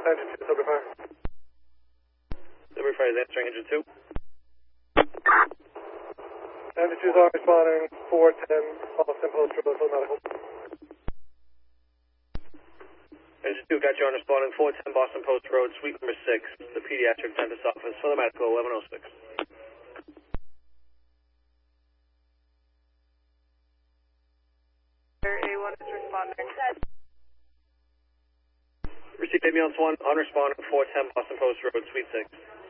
Engine 2, Subway Fire. Subway Fire is answering engine 2. Engine 2 is on responding 410 Boston Post Road, full medical. Engine 2 got you on responding 410 Boston Post Road, suite number 6, the pediatric dentist office for the medical 1106. A1 is responding. Received ambulance 1 on responding 410 Boston Post Road, suite 6.